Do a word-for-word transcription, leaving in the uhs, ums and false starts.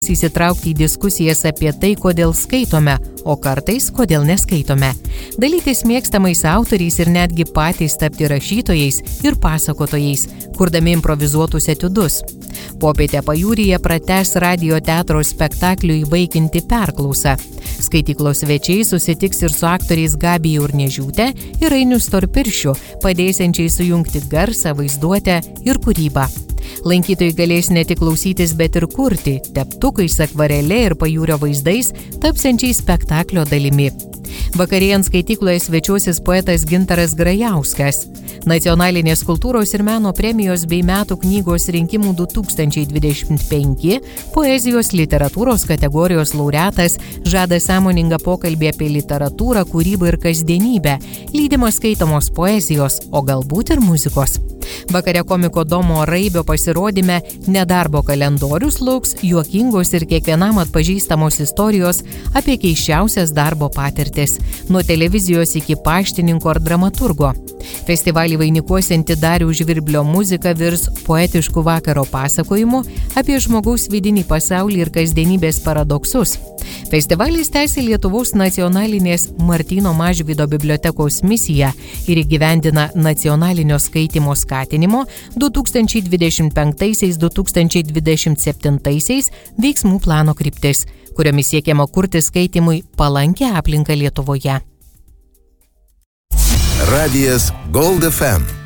įsitraukti į diskusijas apie tai, kodėl skaitome, o kartais kodėl neskaitome. Dalytis mėgstamais autoriais ir netgi patys tapti rašytojais ir pasakotojais, kurdami improvizuotus etiudus. Popietę pajūryje pratęs radio teatro spektaklių Įvaikinti perklausą. Skaityklos svečiai susitiks ir su aktoriais Gabija Urniežiūtė ir Ainiu Storpirščiu, padėsiančiai sujungti garsą, vaizduotę ir kūrybą. Lankytojai galės ne tik klausytis, bet ir kurti, teptukais, akvarele ir pajūrio vaizdais, tapsiančiai spektaklio dalimi. Vakarėjant skaitykloje svečiuosis poetas Gintaras Grajauskas. Nacionalinės kultūros ir meno premijos bei metų knygos rinkimų du tūkstančiai dvidešimt penki poezijos literatūros kategorijos laureatas žada sąmoningą pokalbį apie literatūrą, kūrybą ir kasdienybę, lydimą skaitomos poezijos, o galbūt ir muzikos. Vakare komiko Domo Raibio pasirodyme Nedarbo kalendorius lauks juokingos ir kiekvienam atpažįstamos istorijos apie keisčiausias darbo patirtis, nuo televizijos iki paštininko ar dramaturgo. Festivalį vainikuosianti Dariaus Žvirblio muzika virs poetiškų vakaro pasakojimu apie žmogaus vidinį pasaulį ir kasdienybės paradoksus. Festivalis tęsia Lietuvos nacionalinės Martyno Mažvydo bibliotekos misiją ir įgyvendina nacionalinio skaitymo skatinimo du tūkstančiai dvidešimt penktaisiais - du tūkstančiai dvidešimt septintaisiais veiksmų plano kryptis, kuriomis siekiama kurti skaitymui palankę aplinką Lietuvoje. Radijas Gold F M.